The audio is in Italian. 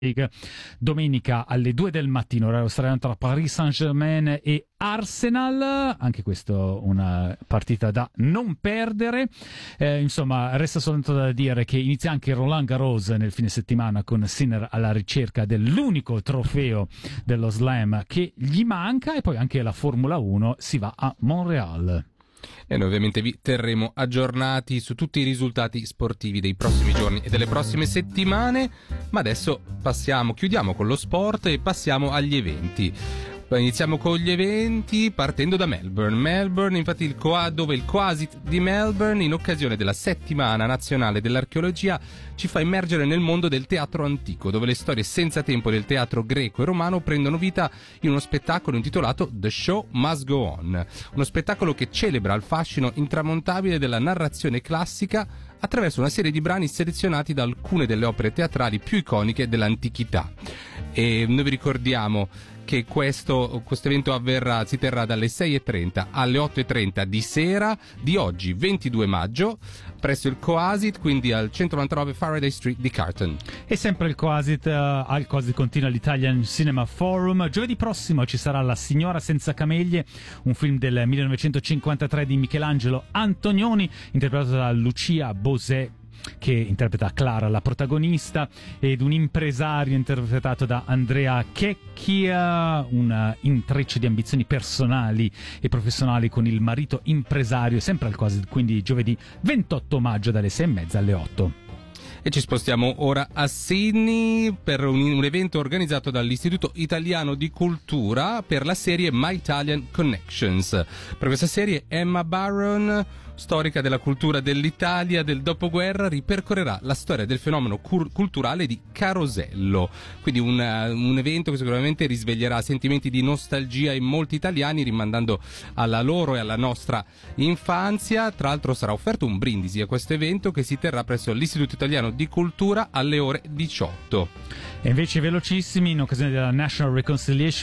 Domenica alle 2 del mattino, orario australiano, tra Paris Saint-Germain e Arsenal, anche questo una partita da non perdere. Insomma, resta soltanto da dire che inizia anche Roland Garros nel fine settimana, con Sinner alla ricerca dell'unico trofeo dello Slam che gli manca, e poi anche la Formula 1 si va a Montréal. E noi ovviamente vi terremo aggiornati su tutti i risultati sportivi dei prossimi giorni e delle prossime settimane, ma adesso chiudiamo con lo sport e passiamo agli eventi. Iniziamo con gli eventi partendo da Melbourne, infatti dove il Quasit di Melbourne, in occasione della settimana nazionale dell'archeologia, ci fa immergere nel mondo del teatro antico, dove le storie senza tempo del teatro greco e romano prendono vita in uno spettacolo intitolato The Show Must Go On, uno spettacolo che celebra il fascino intramontabile della narrazione classica attraverso una serie di brani selezionati da alcune delle opere teatrali più iconiche dell'antichità. E noi vi ricordiamo che questo evento si terrà dalle 6:30 alle 8:30 di sera di oggi, 22 maggio, presso il Coasit, quindi al 199 Faraday Street di Carlton. E sempre il Coasit, al Coasit continua l'Italian Cinema Forum. Giovedì prossimo ci sarà La signora senza cameglie, un film del 1953 di Michelangelo Antonioni, interpretato da Lucia Bosé, che interpreta Clara, la protagonista, ed un impresario interpretato da Andrea Checchia, un intreccio di ambizioni personali e professionali con il marito impresario, sempre al Coasit, quindi giovedì 28 maggio dalle 6:30 alle 8. E ci spostiamo ora a Sydney per un evento organizzato dall'Istituto Italiano di Cultura per la serie My Italian Connections. Per questa serie Emma Barron, storica della cultura dell'Italia del dopoguerra, ripercorrerà la storia del fenomeno culturale di Carosello. Quindi un evento che sicuramente risveglierà sentimenti di nostalgia in molti italiani, rimandando alla loro e alla nostra infanzia. Tra l'altro sarà offerto un brindisi a questo evento, che si terrà presso l'Istituto Italiano di Cultura alle ore 18. E invece velocissimi, in occasione della National Reconciliation